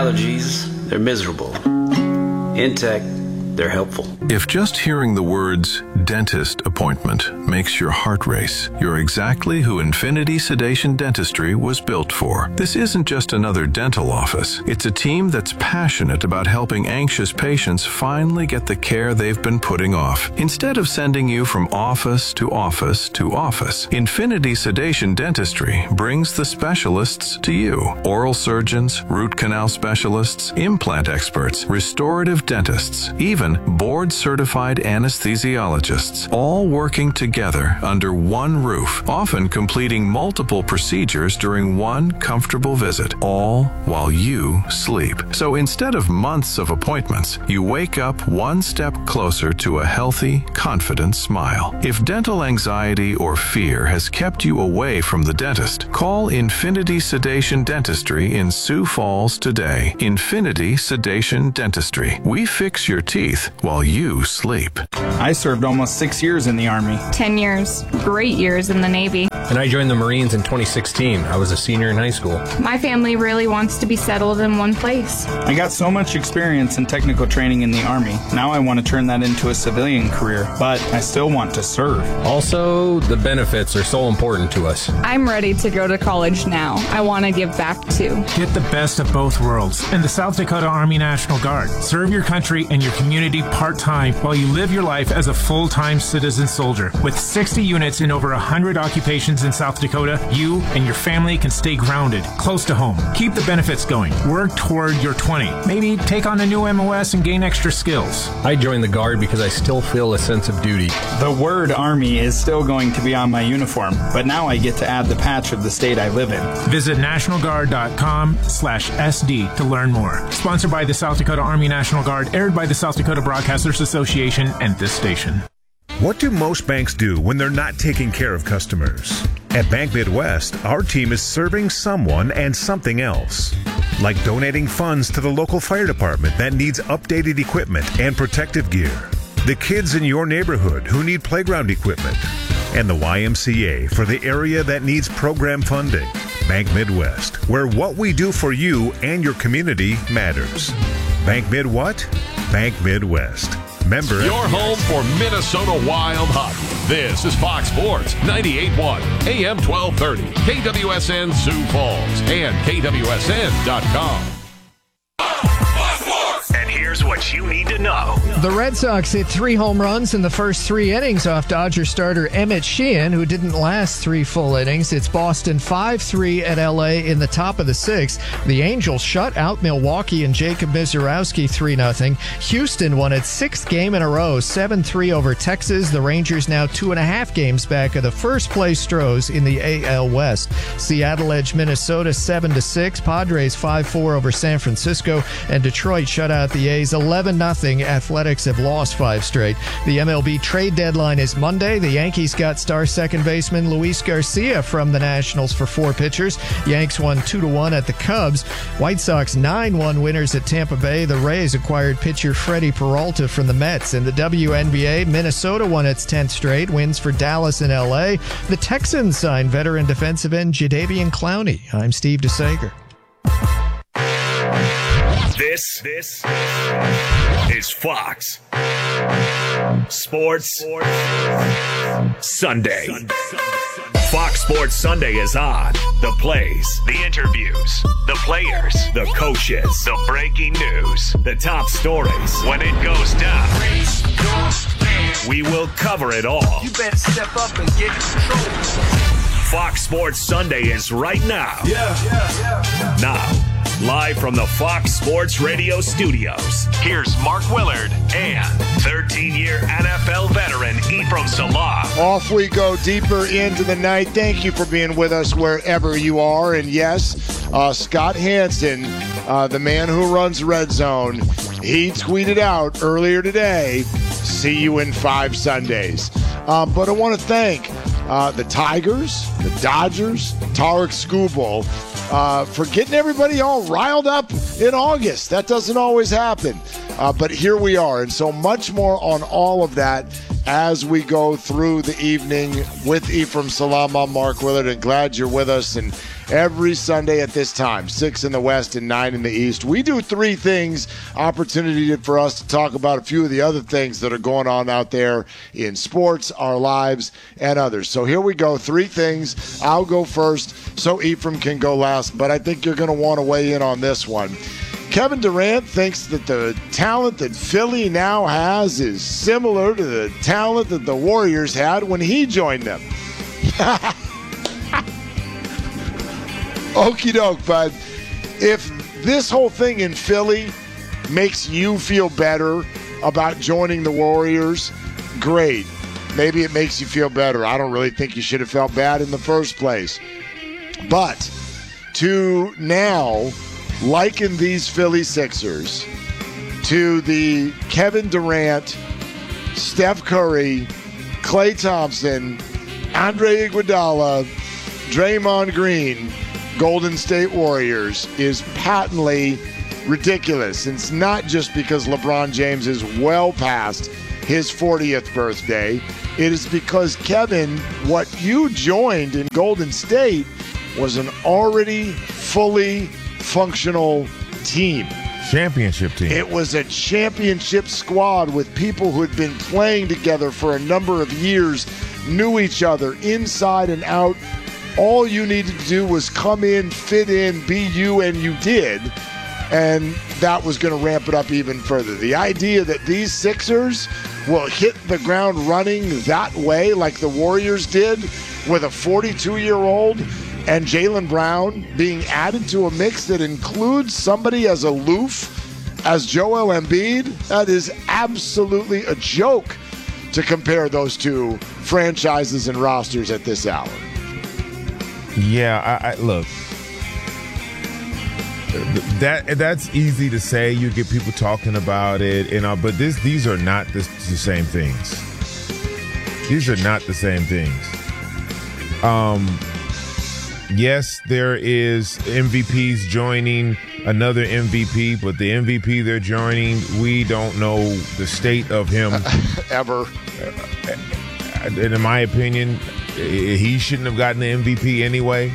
allergies, they're miserable. In tech, they're helpful. If just hearing the words dentist appointment makes your heart race, you're exactly who Infinity Sedation Dentistry was built for. This isn't just another dental office. It's a team that's passionate about helping anxious patients finally get the care they've been putting off. Instead of sending you from office to office to office, Infinity Sedation Dentistry brings the specialists to you. Oral surgeons, root canal specialists, implant experts, restorative dentists, even board-certified anesthesiologists, all working together under one roof, often completing multiple procedures during one comfortable visit, all while you sleep. So instead of months of appointments, you wake up one step closer to a healthy, confident smile. If dental anxiety or fear has kept you away from the dentist, call Infinity Sedation Dentistry in Sioux Falls today. Infinity Sedation Dentistry. We fix your teeth while you sleep. I served almost 6 years in the Army. 10 years. Great years in the Navy. And I joined the Marines in 2016. I was a senior in high school. My family really wants to be settled in one place. I got so much experience and technical training in the Army. Now I want to turn that into a civilian career, but I still want to serve. Also, the benefits are so important to us. I'm ready to go to college now. I want to give back too. Get the best of both worlds in the South Dakota Army National Guard. Serve your country and your community part-time while you live your life as a full-time citizen soldier. With 60 units in over 100 occupations in South Dakota, you and your family can stay grounded, close to home. Keep the benefits going. Work toward your 20. Maybe take on a new MOS and gain extra skills. I joined the Guard because I still feel a sense of duty. The word Army is still going to be on my uniform, but now I get to add the patch of the state I live in. Visit nationalguard.com/SD to learn more. Sponsored by the South Dakota Army National Guard, aired by the South Dakota Broadcasters Association and this station. What do most banks do when they're not taking care of customers? At Bank Midwest, our team is serving someone and something else. Like donating funds to the local fire department that needs updated equipment and protective gear. The kids in your neighborhood who need playground equipment. And the YMCA for the area that needs program funding. Bank Midwest, where what we do for you and your community matters. Bank Mid what? Bank Midwest. Member your home for Minnesota Wild hockey. This is Fox Sports 98.1 AM 1230 KWSN Sioux Falls and KWSN.com. And here's what you need to know. The Red Sox hit 3 home runs in the first 3 innings off Dodger starter Emmett Sheehan, who didn't last 3 full innings. It's Boston 5-3 at L.A. in the top of the 6th. The Angels shut out Milwaukee and Jacob Misiorowski 3-0. Houston won its 6th game in a row, 7-3 over Texas. The Rangers now 2.5 games back of the first-place Stros in the AL West. Seattle edged Minnesota 7-6. Padres 5-4 over San Francisco. And Detroit shut out the A's 11-0. Athletics have lost 5 straight. The MLB trade deadline is Monday. The Yankees got star second baseman Luis Garcia from the Nationals for 4 pitchers. Yanks won 2-1 at the Cubs. White Sox 9-1 winners at Tampa Bay. The Rays acquired pitcher Freddie Peralta from the Mets. In the WNBA, Minnesota won its 10th straight. Wins for Dallas and LA. The Texans signed veteran defensive end Jadeveon Clowney. I'm Steve DeSager. This is Fox Sports Sunday. Fox Sports Sunday is on. The plays, the interviews, the players, the coaches, the breaking news, the top stories. When it goes down, we will cover it all. You better step up and get control. Fox Sports Sunday is right now. Now, live from the Fox Sports Radio studios, here's Mark Willard and 13-year NFL veteran Ephraim Salah. Off we go deeper into the night. Thank you for being with us wherever you are. And yes, Scott Hansen, the man who runs Red Zone, he tweeted out earlier today, see you in 5 Sundays. But I want to thank the Tigers, the Dodgers, Tarek Skubal, for getting everybody all riled up in August. That doesn't always happen. But here we are. And so much more on all of that as we go through the evening with Ephraim Salah. I'm Mark Willard, and glad you're with us. And every Sunday at this time, 6 in the West and 9 in the East. We do 3 things, opportunity for us to talk about a few of the other things that are going on out there in sports, our lives, and others. So here we go, 3 things. I'll go first so Ephraim can go last, but I think you're going to want to weigh in on this one. Kevin Durant thinks that the talent that Philly now has is similar to the talent that the Warriors had when he joined them. Okie doke, bud. If this whole thing in Philly makes you feel better about joining the Warriors, great. Maybe it makes you feel better. I don't really think you should have felt bad in the first place. But to now liken these Philly Sixers to the Kevin Durant, Steph Curry, Klay Thompson, Andre Iguodala, Draymond Green, Golden State Warriors is patently ridiculous. It's not just because LeBron James is well past his 40th birthday. It is because, Kevin, what you joined in Golden State was an already fully functional team. Championship team. It was a championship squad with people who had been playing together for a number of years, knew each other inside and out. All you needed to do was come in, fit in, be you, and you did. And that was going to ramp it up even further. The idea that these Sixers will hit the ground running that way like the Warriors did with a 42-year-old and Jaylen Brown being added to a mix that includes somebody as aloof as Joel Embiid, that is absolutely a joke to compare those two franchises and rosters at this hour. Yeah, I look. That's easy to say. You get people talking about it, but these are not the same things. These are not the same things. Yes, there is MVPs joining another MVP, but the MVP they're joining, we don't know the state of him ever. And in my opinion, he shouldn't have gotten the MVP anyway.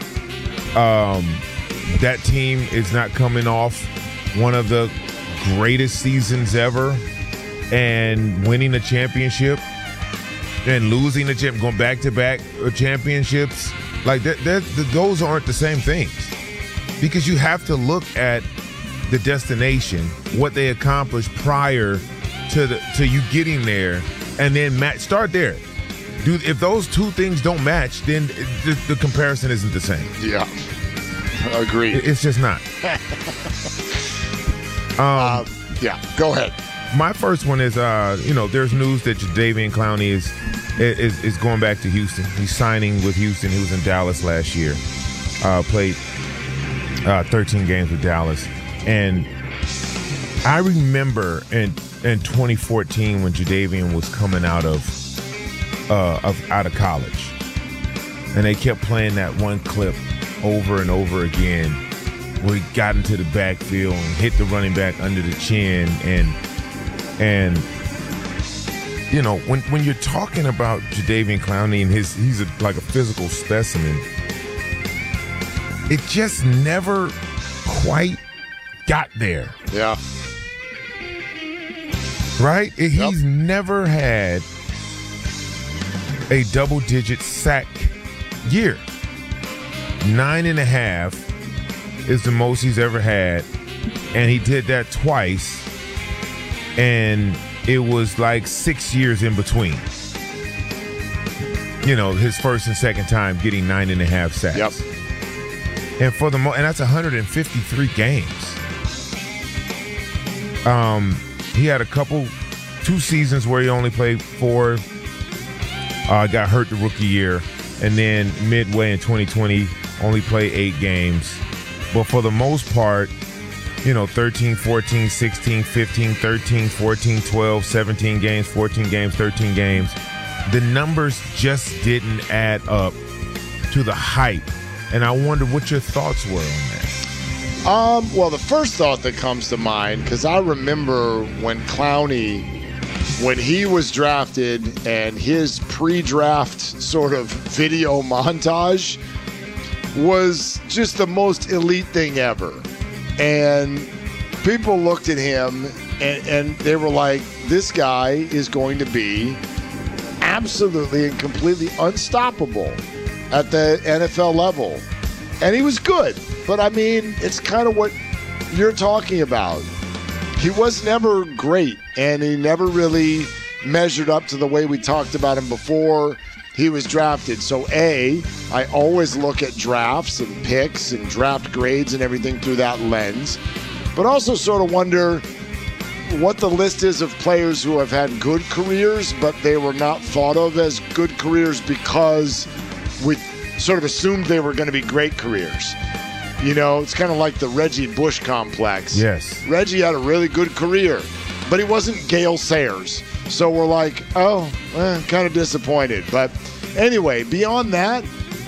That team is not coming off one of the greatest seasons ever and winning a championship and losing a championship, going back-to-back championships. Like, those aren't the same things. Because you have to look at the destination, what they accomplished prior to you getting there, and then start there. Dude, if those two things don't match, then the comparison isn't the same. Yeah. Agreed. It's just not. Yeah, go ahead. My first one is, there's news that Jadeveon Clowney is going back to Houston. He's signing with Houston. He was in Dallas last year. Played 13 games with Dallas. And I remember in 2014 when Jadeveon was coming out of college, and they kept playing that one clip over and over again where he got into the backfield and hit the running back under the chin. And when you're talking about Jadeveon Clowney and he's like a physical specimen, it just never quite got there. Yeah. Right? He's never had a double-digit sack year. 9.5 is the most he's ever had, and he did that twice, and it was like 6 years in between. His first and second time getting 9.5 sacks. Yep. And and that's 153 games. He had 2 seasons where he only played 4. Got hurt the rookie year, and then midway in 2020 only played 8 games. But for the most part, 13, 14, 16, 15, 13, 14, 12, 17 games, 14 games, 13 games. The numbers just didn't add up to the hype. And I wonder what your thoughts were on that. Well, the first thought that comes to mind, because I remember when Clowney, when he was drafted and his pre-draft sort of video montage, was just the most elite thing ever. And people looked at him and they were like, this guy is going to be absolutely and completely unstoppable at the NFL level. And he was good. But, I mean, it's kind of what you're talking about. He was never great, and he never really measured up to the way we talked about him before he was drafted. So, I always look at drafts and picks and draft grades and everything through that lens. But also sort of wonder what the list is of players who have had good careers, but they were not thought of as good careers because we sort of assumed they were going to be great careers. You know, it's kind of like the Reggie Bush complex. Yes. Reggie had a really good career, but he wasn't Gale Sayers. So we're like, kind of disappointed. But anyway, beyond that,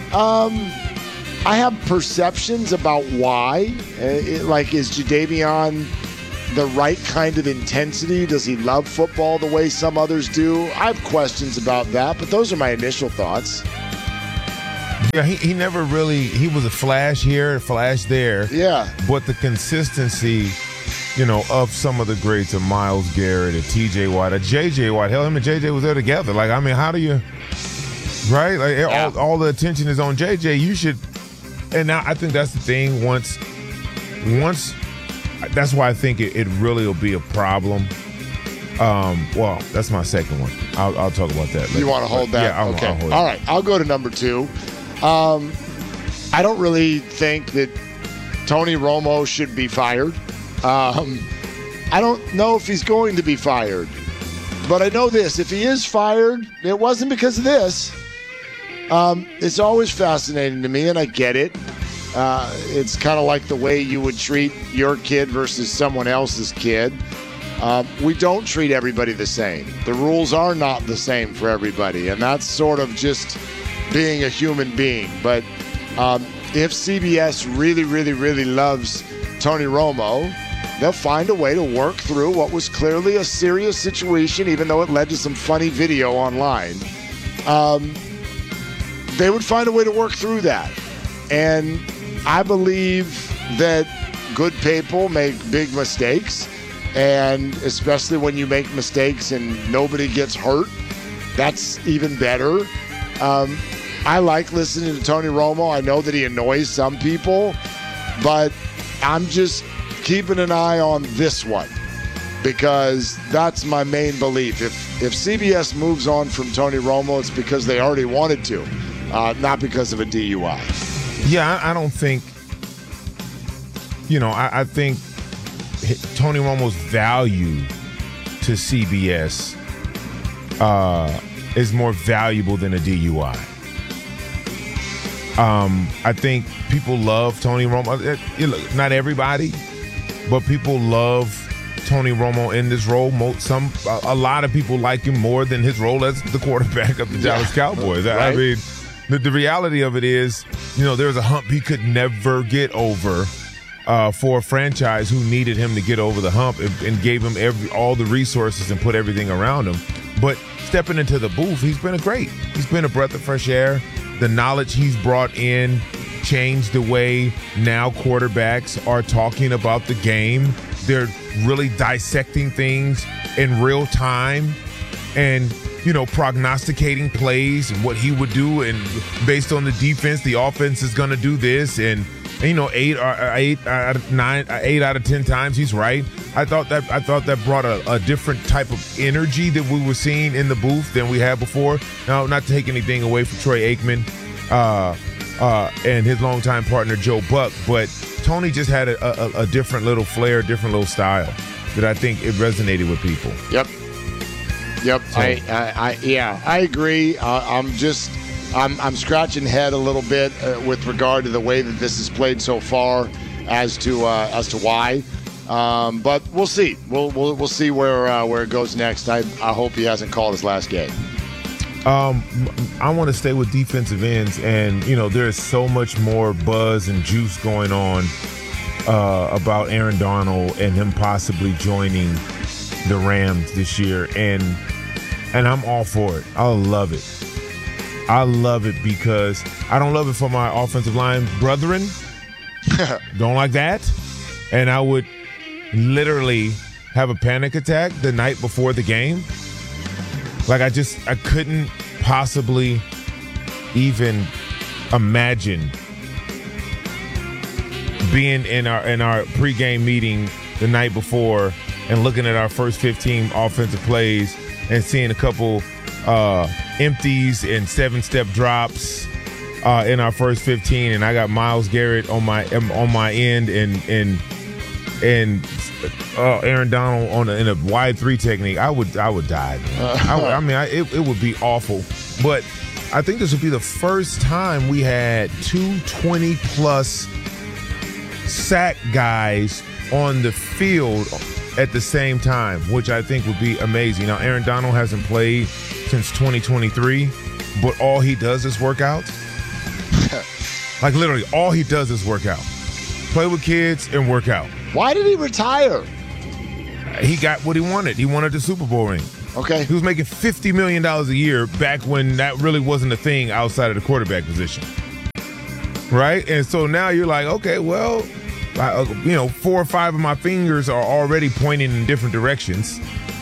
I have perceptions about why. Is Jadeveon the right kind of intensity? Does he love football the way some others do? I have questions about that, but those are my initial thoughts. Yeah, he never really, he was a flash here, a flash there. Yeah. But the consistency, of some of the greats, of Myles Garrett, of T.J. Watt, of J.J. Watt. Hell, him and J.J. was there together. Like, I mean, how do you, right? Like, all the attention is on J.J. You should, and now I think that's the thing. Once, that's why I think it really will be a problem. Well, that's my second one. I'll talk about that later. You want to hold that? Yeah, okay. I'll hold all right, I'll go to number 2. I don't really think that Tony Romo should be fired. I don't know if he's going to be fired. But I know this. If he is fired, it wasn't because of this. It's always fascinating to me, and I get it. It's kind of like the way you would treat your kid versus someone else's kid. We don't treat everybody the same. The rules are not the same for everybody, and that's sort of just being a human being. But if CBS really, really, really loves Tony Romo, they'll find a way to work through what was clearly a serious situation, even though it led to some funny video online. They would find a way to work through that. And I believe that good people make big mistakes. And especially when you make mistakes and nobody gets hurt, that's even better. I like listening to Tony Romo. I know that he annoys some people, but I'm just keeping an eye on this one because that's my main belief. If CBS moves on from Tony Romo, it's because they already wanted to, not because of a DUI. Yeah, I don't think, I think Tony Romo's value to CBS is more valuable than a DUI. I think people love Tony Romo. Not everybody, but people love Tony Romo in this role. A lot of people like him more than his role as the quarterback of the Dallas Cowboys. Right. I mean, the reality of it is, there's a hump he could never get over. For a franchise who needed him to get over the hump and gave him all the resources and put everything around him. But stepping into the booth, he's been he's been a breath of fresh air. The knowledge he's brought in changed the way now quarterbacks are talking about the game. They're really dissecting things in real time and, prognosticating plays and what he would do. And based on the defense, the offense is going to do this. And 8 out of 10 times he's right. I thought that brought a different type of energy that we were seeing in the booth than we had before. Now, not to take anything away from Troy Aikman and his longtime partner Joe Buck, but Tony just had a different little flair, different little style that I think it resonated with people. Yep. So, I agree. I'm scratching head a little bit with regard to the way that this is played so far as to why. But we'll see. We'll see where it goes next. I hope he hasn't called his last game. I want to stay with defensive ends, and there's so much more buzz and juice going on about Aaron Donald and him possibly joining the Rams this year, and I'm all for it. I love it. I love it because I don't love it for my offensive line brethren. Don't like that. And I would literally have a panic attack the night before the game. Like I couldn't possibly even imagine being in our pregame meeting the night before and looking at our first 15 offensive plays and seeing a couple empties and 7-step drops in our first 15, and I got Myles Garrett on my end and Aaron Donald in a wide 3 technique. I would die. It would be awful. But I think this would be the first time we had 2 20-plus sack guys on the field at the same time, which I think would be amazing. Now, Aaron Donald hasn't played since 2023, but all he does is work out. Like, literally, all he does is work out. Play with kids and work out. Why did he retire? He got what he wanted. He wanted the Super Bowl ring. Okay. He was making $50 million a year back when that really wasn't a thing outside of the quarterback position. Right? And so now you're like, okay, well, 4 or 5 of my fingers are already pointing in different directions.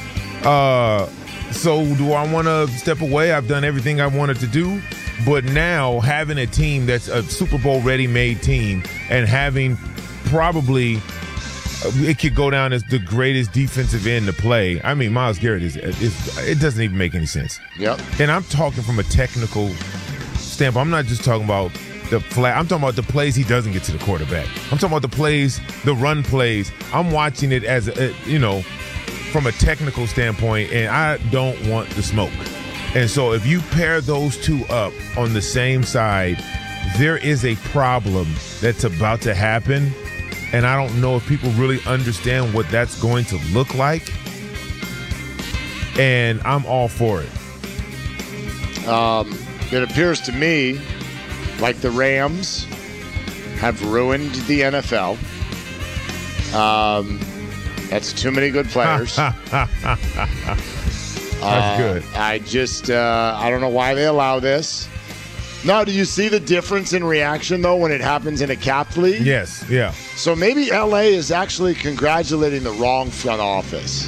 So do I want to step away? I've done everything I wanted to do. But now having a team that's a Super Bowl ready-made team and having probably it could go down as the greatest defensive end to play. I mean, Myles Garrett it doesn't even make any sense. Yep. And I'm talking from a technical standpoint. I'm not just talking about the flat. I'm talking about the plays he doesn't get to the quarterback. I'm talking about the plays, the run plays. I'm watching it as from a technical standpoint, and I don't want the smoke. And so if you pair those two up on the same side, there is a problem that's about to happen. And I don't know if people really understand what that's going to look like. And I'm all for it. It appears to me like the Rams have ruined the NFL. That's too many good players. That's good. I don't know why they allow this. Now, do you see the difference in reaction, though, when it happens in a cap league? Yes, yeah. So maybe LA is actually congratulating the wrong front office.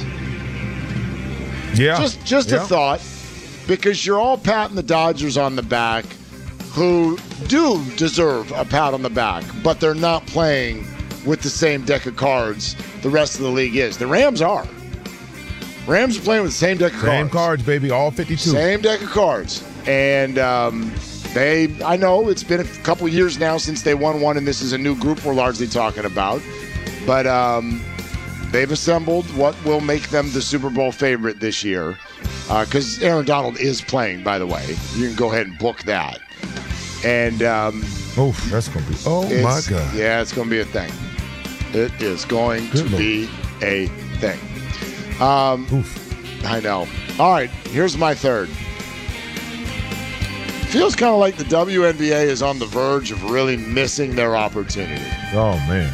Yeah. Just a thought, because you're all patting the Dodgers on the back, who do deserve a pat on the back, but they're not playing with the same deck of cards the rest of the league is. The Rams are. Rams are playing with the same deck of cards. Same cards, baby, all 52. Same deck of cards. And I know it's been a couple years now since they won one, and this is a new group we're largely talking about. But they've assembled what will make them the Super Bowl favorite this year. Because Aaron Donald is playing, by the way. You can go ahead and book that. And that's going to be, my God. Yeah, it's going to be a thing. It is going to be a thing. I know. All right, here's my third. Feels kind of like the WNBA is on the verge of really missing their opportunity. Oh, man.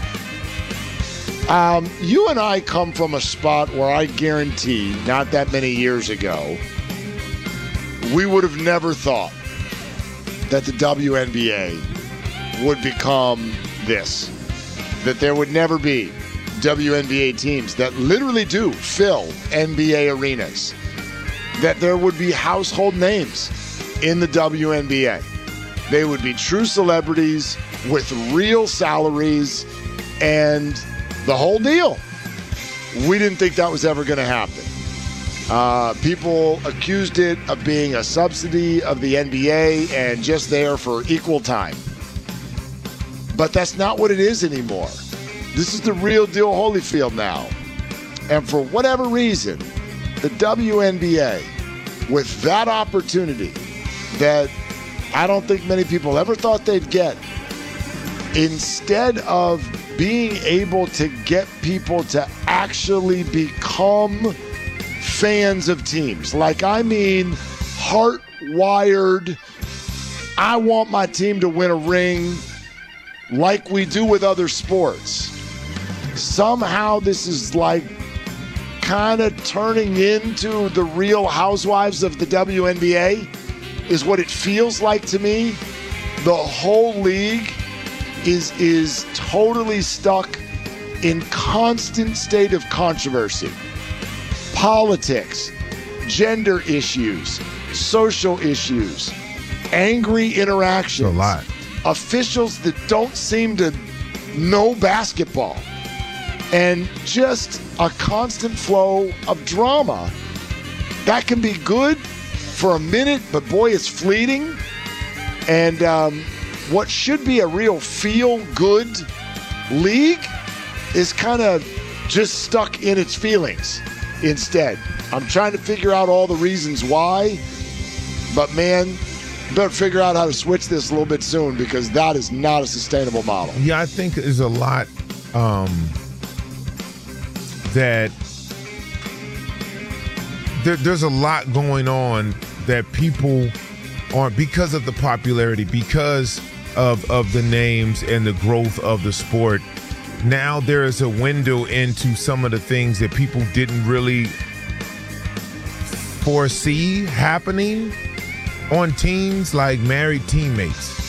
You and I come from a spot where I guarantee not that many years ago, we would have never thought that the WNBA would become this. That there would never be WNBA teams that literally do fill NBA arenas. That there would be household names in the WNBA. They would be true celebrities with real salaries and the whole deal. We didn't think that was ever going to happen. People accused it of being a subsidy of the NBA and just there for equal time. But that's not what it is anymore. This is the real deal Holyfield now. And for whatever reason, the WNBA, with that opportunity that I don't think many people ever thought they'd get, instead of being able to get people to actually become fans of teams, hardwired, I want my team to win a ring like we do with other sports. Somehow this is kind of turning into the Real Housewives of the WNBA. is what it feels like to me. The whole league is totally stuck in constant state of controversy. Politics, gender issues, social issues, angry interactions. A lot. Officials that don't seem to know basketball. And just a constant flow of drama. That can be good for a minute, but boy, it's fleeting. And what should be a real feel-good league is kind of just stuck in its feelings instead. I'm trying to figure out all the reasons why, but man, better figure out how to switch this a little bit soon, because that is not a sustainable model. Yeah, I think there's a lot there's a lot going on that people aren't, because of the popularity, because of the names and the growth of the sport. Now there is a window into some of the things that people didn't really foresee happening on teams, like married teammates.